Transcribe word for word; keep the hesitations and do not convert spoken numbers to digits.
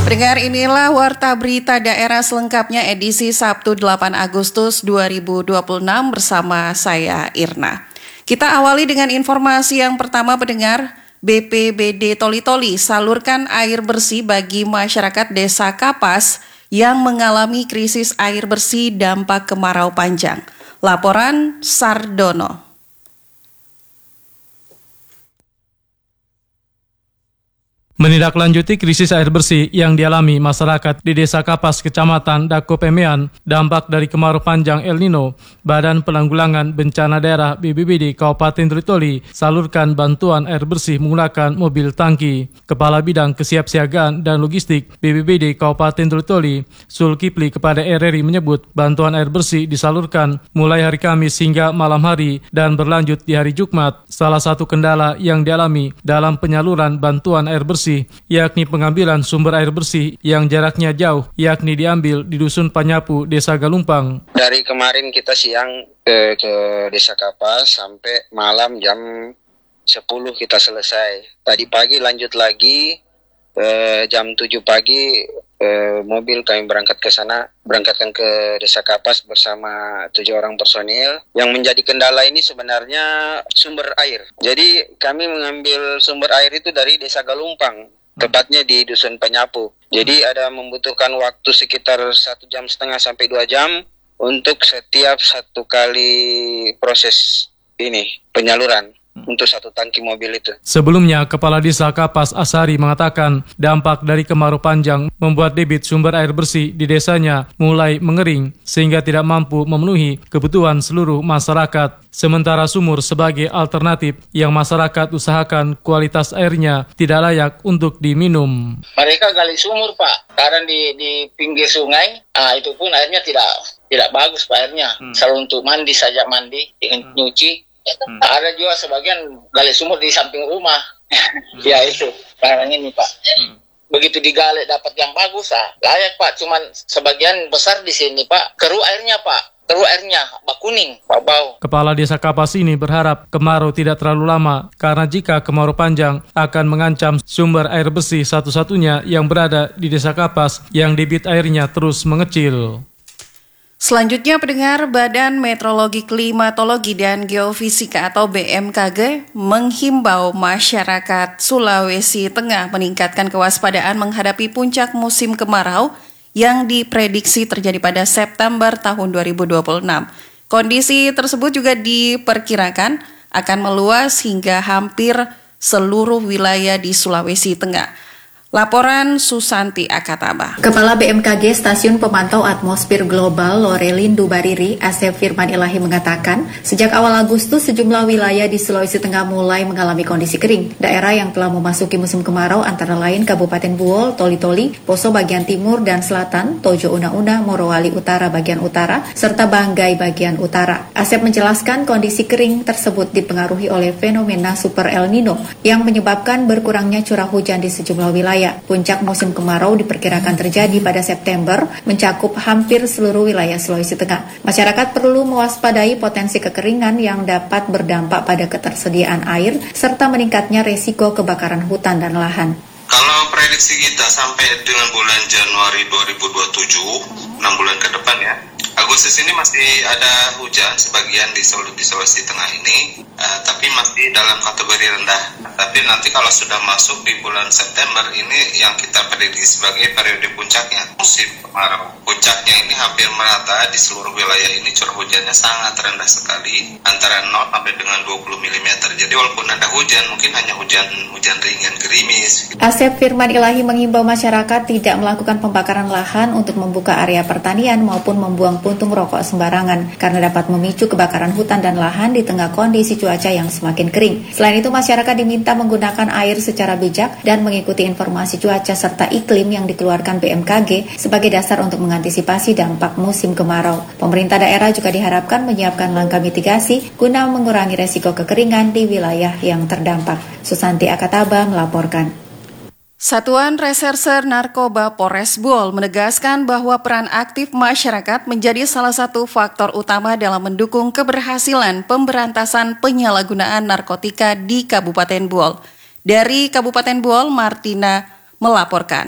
Pendengar, inilah Warta Berita Daerah selengkapnya edisi Sabtu delapan Agustus dua ribu dua puluh enam bersama saya Irna. Kita awali dengan informasi yang pertama, pendengar. B P B D Toli-Toli salurkan air bersih bagi masyarakat Desa Kapas yang mengalami krisis air bersih dampak kemarau panjang. Laporan Sardono. Menindaklanjuti krisis air bersih yang dialami masyarakat di Desa Kapas, Kecamatan Dako Pemean, dampak dari kemarau panjang El Nino, Badan Penanggulangan Bencana Daerah B P B D Kabupaten Toli-Toli salurkan bantuan air bersih menggunakan mobil tangki. Kepala Bidang Kesiapsiagaan dan Logistik B P B D Kabupaten Toli-Toli, Zulkifli kepada R R I menyebut bantuan air bersih disalurkan mulai hari Kamis hingga malam hari dan berlanjut di hari Jumat. Salah satu kendala yang dialami dalam penyaluran bantuan air bersih yakni pengambilan sumber air bersih yang jaraknya jauh, yakni diambil di Dusun Panyapu, Desa Galumpang. Dari kemarin kita siang ke, ke Desa Kapas sampai malam jam sepuluh kita selesai. Tadi pagi lanjut lagi eh, jam tujuh pagi eh, mobil kami berangkat ke sana, berangkatkan ke Desa Kapas bersama tujuh orang personil. Yang menjadi kendala ini sebenarnya sumber air. Jadi kami mengambil sumber air itu dari Desa Galumpang, tepatnya di Dusun Panyapu. Jadi ada membutuhkan waktu sekitar satu jam setengah sampai dua jam untuk setiap satu kali proses ini penyaluran untuk satu tangki mobil itu. Sebelumnya, Kepala Desa Kapas Asari mengatakan dampak dari kemarau panjang membuat debit sumber air bersih di desanya mulai mengering sehingga tidak mampu memenuhi kebutuhan seluruh masyarakat. Sementara sumur sebagai alternatif yang masyarakat usahakan kualitas airnya tidak layak untuk diminum. Mereka gali sumur, Pak, karena di, di pinggir sungai, ah, itu pun airnya tidak tidak bagus, Pak, airnya. Hmm. Selalu untuk mandi saja, mandi, dengan nyuci. Hmm. Ada juga sebagian gali sumur di samping rumah. Hmm. Ya itu, barang ini, Pak. Hmm. Begitu digali dapat yang bagus, ah, layak, Pak. Cuman sebagian besar di sini, Pak, keruh airnya, Pak. Keruh airnya, bak kuning, bak bau. Kepala Desa Kapas ini berharap kemarau tidak terlalu lama, karena jika kemarau panjang akan mengancam sumber air bersih satu-satunya yang berada di Desa Kapas yang debit airnya terus mengecil. Selanjutnya, pendengar, Badan Meteorologi, Klimatologi, dan Geofisika atau B M K G menghimbau masyarakat Sulawesi Tengah meningkatkan kewaspadaan menghadapi puncak musim kemarau yang diprediksi terjadi pada September tahun dua ribu dua puluh enam. Kondisi tersebut juga diperkirakan akan meluas hingga hampir seluruh wilayah di Sulawesi Tengah. Laporan Susanti Akataba. Kepala B M K G Stasiun Pemantau Atmosfer Global Lorelin Dubariri, Asep Firman Ilahi mengatakan, sejak awal Agustus sejumlah wilayah di Sulawesi Tengah mulai mengalami kondisi kering. Daerah yang telah memasuki musim kemarau antara lain Kabupaten Buol, Toli-Toli, Poso bagian timur dan selatan, Tojo Una-Una, Morowali Utara bagian utara, serta Banggai bagian utara. Asep menjelaskan kondisi kering tersebut dipengaruhi oleh fenomena Super El Nino yang menyebabkan berkurangnya curah hujan di sejumlah wilayah. Puncak musim kemarau diperkirakan terjadi pada September, mencakup hampir seluruh wilayah Sulawesi Tengah. Masyarakat perlu mewaspadai potensi kekeringan yang dapat berdampak pada ketersediaan air, serta meningkatnya resiko kebakaran hutan dan lahan. Kalau prediksi kita sampai dengan bulan Januari dua ribu dua puluh tujuh, enam bulan ke depan ya, Agustus ini masih ada hujan sebagian di Sulawesi Tengah ini, uh, tapi masih dalam kategori rendah. Tapi nanti kalau sudah masuk di bulan September ini yang kita prediksi sebagai periode puncaknya, musim kemarau. Puncaknya ini hampir merata di seluruh wilayah ini, curah hujannya sangat rendah sekali, antara nol sampai dengan dua puluh milimeter. Jadi walaupun ada hujan, mungkin hanya hujan hujan ringan gerimis. Asep Firman Ilahi mengimbau masyarakat tidak melakukan pembakaran lahan untuk membuka area pertanian maupun membuang puntung rokok sembarangan karena dapat memicu kebakaran hutan dan lahan di tengah kondisi cuaca yang semakin kering. Selain itu, masyarakat diminta menggunakan air secara bijak dan mengikuti informasi cuaca serta iklim yang dikeluarkan B M K G sebagai dasar untuk mengantisipasi dampak musim kemarau. Pemerintah daerah juga diharapkan menyiapkan langkah mitigasi guna mengurangi resiko kekeringan di wilayah yang terdampak. Susanti Akataba melaporkan. Satuan Reserse Narkoba Polres Buol menegaskan bahwa peran aktif masyarakat menjadi salah satu faktor utama dalam mendukung keberhasilan pemberantasan penyalahgunaan narkotika di Kabupaten Buol. Dari Kabupaten Buol, Martina melaporkan.